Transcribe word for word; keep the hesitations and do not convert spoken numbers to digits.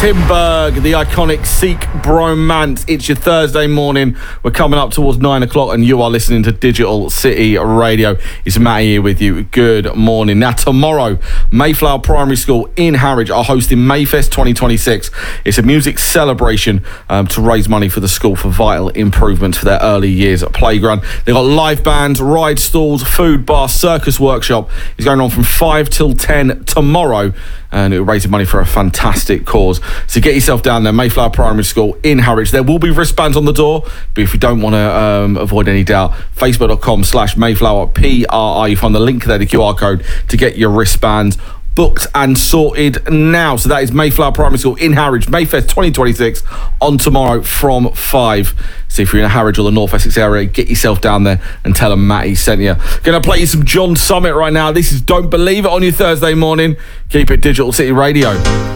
Timberg, the iconic Seek Bromance. It's your Thursday morning. We're coming up towards nine o'clock and you are listening to Digital City Radio. It's Matty here with you. Good morning. Now tomorrow, Mayflower Primary School in Harwich are hosting Mayfest twenty twenty-six. It's a music celebration um, to raise money for the school for vital improvements for their early years at playground. They've got live bands, ride stalls, food bar, circus workshop. It's going on from five till ten tomorrow, and it'll raise money for a fantastic cause. So get yourself down there, Mayflower Primary School in Harwich. There will be wristbands on the door, but if you don't want to um, avoid any doubt, facebook.com slash Mayflower P R I. You find the link there, the Q R code, to get your wristbands booked and sorted now. So that is Mayflower Primary School in Harwich, Mayfest twenty twenty-six on tomorrow from five. So if you're in Harwich or the North Essex area, get yourself down there and tell them Matty sent you. Gonna play you some John Summit right now. This is Don't Believe It on your Thursday morning. Keep it Digital City Radio.